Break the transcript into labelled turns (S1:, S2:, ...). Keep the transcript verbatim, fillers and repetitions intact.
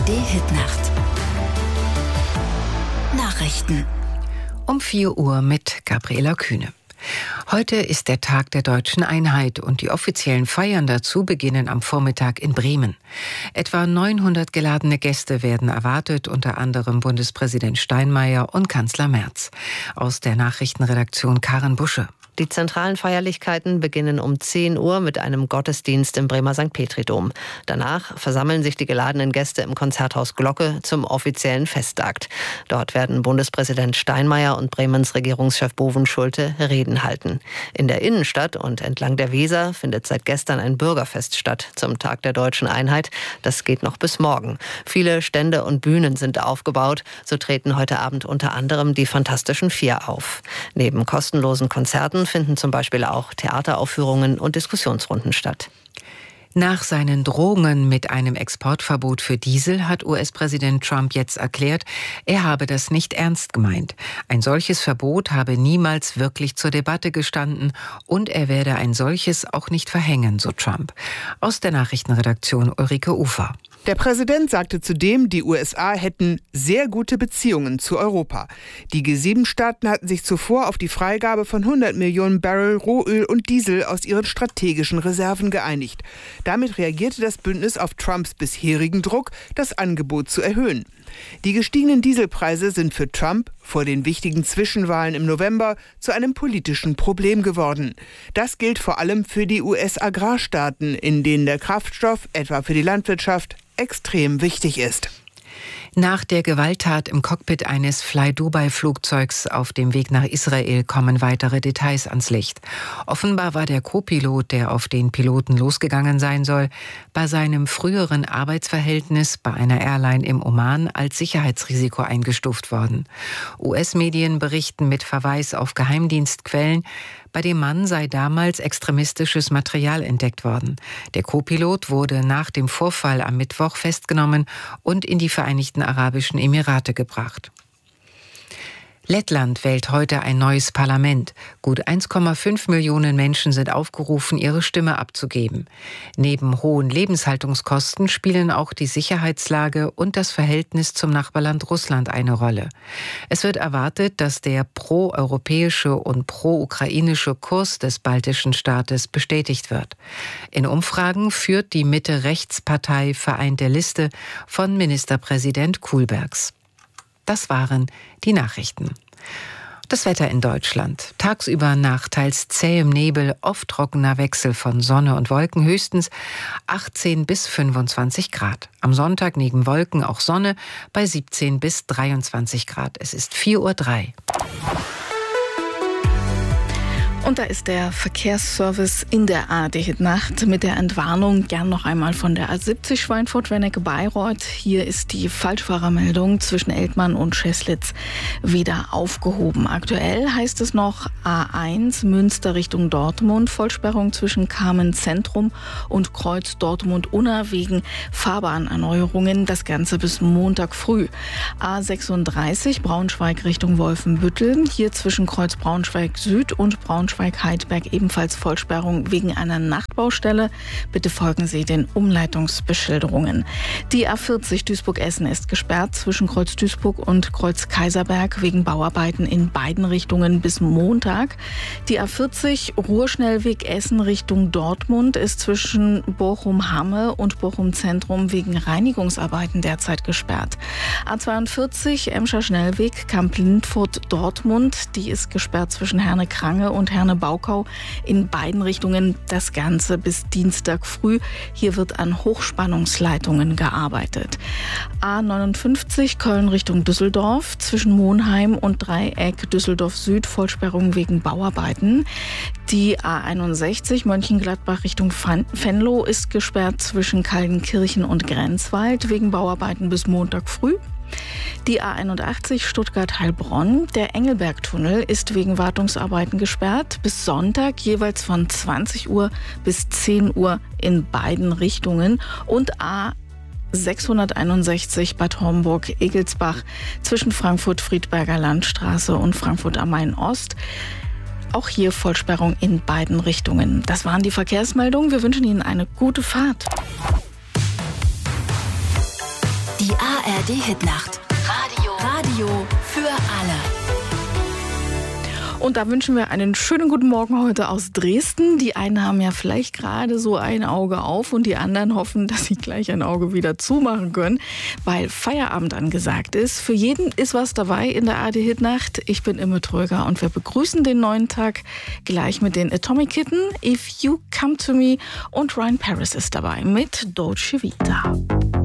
S1: A R D-Hitnacht. Nachrichten.
S2: Um vier Uhr mit Gabriela Kühne. Heute ist der Tag der Deutschen Einheit und die offiziellen Feiern dazu beginnen am Vormittag in Bremen. Etwa neunhundert geladene Gäste werden erwartet, unter anderem Bundespräsident Steinmeier und Kanzler Merz. Aus der Nachrichtenredaktion Karen Busche.
S3: Die zentralen Feierlichkeiten beginnen um zehn Uhr mit einem Gottesdienst im Bremer Sankt Petri-Dom. Danach versammeln sich die geladenen Gäste im Konzerthaus Glocke zum offiziellen Festakt. Dort werden Bundespräsident Steinmeier und Bremens Regierungschef Bovenschulte Reden halten. In der Innenstadt und entlang der Weser findet seit gestern ein Bürgerfest statt zum Tag der Deutschen Einheit. Das geht noch bis morgen. Viele Stände und Bühnen sind aufgebaut. So treten heute Abend unter anderem die Fantastischen Vier auf. Neben kostenlosen Konzerten finden zum Beispiel auch Theateraufführungen und Diskussionsrunden statt.
S2: Nach seinen Drohungen mit einem Exportverbot für Diesel hat U S-Präsident Trump jetzt erklärt, er habe das nicht ernst gemeint. Ein solches Verbot habe niemals wirklich zur Debatte gestanden und er werde ein solches auch nicht verhängen, so Trump. Aus der Nachrichtenredaktion Ulrike Ufer.
S4: Der Präsident sagte zudem, die U S A hätten sehr gute Beziehungen zu Europa. Die G sieben Staaten hatten sich zuvor auf die Freigabe von hundert Millionen Barrel Rohöl und Diesel aus ihren strategischen Reserven geeinigt. Damit reagierte das Bündnis auf Trumps bisherigen Druck, das Angebot zu erhöhen. Die gestiegenen Dieselpreise sind für Trump vor den wichtigen Zwischenwahlen im November zu einem politischen Problem geworden. Das gilt vor allem für die U S-Agrarstaaten, in denen der Kraftstoff, etwa für die Landwirtschaft, extrem wichtig ist.
S2: Nach der Gewalttat im Cockpit eines Fly-Dubai-Flugzeugs auf dem Weg nach Israel kommen weitere Details ans Licht. Offenbar war der Co-Pilot, der auf den Piloten losgegangen sein soll, bei seinem früheren Arbeitsverhältnis bei einer Airline im Oman als Sicherheitsrisiko eingestuft worden. U S-Medien berichten mit Verweis auf Geheimdienstquellen, bei dem Mann sei damals extremistisches Material entdeckt worden. Der Co-Pilot wurde nach dem Vorfall am Mittwoch festgenommen und in die Vereinigten Arabischen Emirate gebracht. Lettland wählt heute ein neues Parlament. Gut eins Komma fünf Millionen Menschen sind aufgerufen, ihre Stimme abzugeben. Neben hohen Lebenshaltungskosten spielen auch die Sicherheitslage und das Verhältnis zum Nachbarland Russland eine Rolle. Es wird erwartet, dass der pro-europäische und pro-ukrainische Kurs des baltischen Staates bestätigt wird. In Umfragen führt die Mitte-Rechts-Partei Vereinte Liste von Ministerpräsident Kullbergs. Das waren die Nachrichten. Das Wetter in Deutschland. Tagsüber nach teils zähem Nebel, oft trockener Wechsel von Sonne und Wolken, höchstens achtzehn bis fünfundzwanzig Grad. Am Sonntag neben Wolken auch Sonne bei siebzehn bis dreiundzwanzig Grad. Es ist vier Uhr drei.
S5: Und da ist der Verkehrsservice in der A R D-Hitnacht mit der Entwarnung gern noch einmal von der A siebzig Schweinfurt-Wernicke-Bayreuth. Hier ist die Falschfahrermeldung zwischen Eltmann und Scheslitz wieder aufgehoben. Aktuell heißt es noch A eins Münster Richtung Dortmund, Vollsperrung zwischen Kamen-Zentrum und Kreuz Dortmund-Unna wegen Fahrbahnerneuerungen. Das Ganze bis Montag früh. A sechsunddreißig Braunschweig Richtung Wolfenbüttel, hier zwischen Kreuz Braunschweig Süd und Braunschweig Heidberg ebenfalls Vollsperrung wegen einer Nachtbaustelle. Bitte folgen Sie den Umleitungsbeschilderungen. Die A vierzig Duisburg-Essen ist gesperrt zwischen Kreuz Duisburg und Kreuz Kaiserberg wegen Bauarbeiten in beiden Richtungen bis Montag. Die A vierzig Ruhrschnellweg Essen Richtung Dortmund ist zwischen Bochum-Hamme und Bochum-Zentrum wegen Reinigungsarbeiten derzeit gesperrt. A zweiundvierzig Emscher Schnellweg Kamp-Lindfurt-Dortmund, die ist gesperrt zwischen Herne-Krange und Herne Baukau in beiden Richtungen, das Ganze bis Dienstag früh. Hier wird an Hochspannungsleitungen gearbeitet. A neunundfünfzig Köln Richtung Düsseldorf, zwischen Monheim und Dreieck Düsseldorf Süd, Vollsperrung wegen Bauarbeiten. Die A einundsechzig Mönchengladbach Richtung Venlo ist gesperrt zwischen Kaldenkirchen und Grenzwald wegen Bauarbeiten bis Montag früh. Die A einundachtzig Stuttgart-Heilbronn, der Engelbergtunnel ist wegen Wartungsarbeiten gesperrt bis Sonntag, jeweils von zwanzig Uhr bis zehn Uhr in beiden Richtungen. Und A sechshunderteinundsechzig Bad Homburg-Egelsbach zwischen Frankfurt-Friedberger Landstraße und Frankfurt am Main Ost. Auch hier Vollsperrung in beiden Richtungen. Das waren die Verkehrsmeldungen. Wir wünschen Ihnen eine gute Fahrt.
S1: Die A R D-Hitnacht. Radio. Radio für alle.
S5: Und da wünschen wir einen schönen guten Morgen heute aus Dresden. Die einen haben ja vielleicht gerade so ein Auge auf und die anderen hoffen, dass sie gleich ein Auge wieder zumachen können, weil Feierabend angesagt ist. Für jeden ist was dabei in der A R D-Hitnacht. Ich bin Imme Tröger und wir begrüßen den neuen Tag gleich mit den Atomic Kitten, If You Come To Me, und Ryan Paris ist dabei mit Dolce Vita.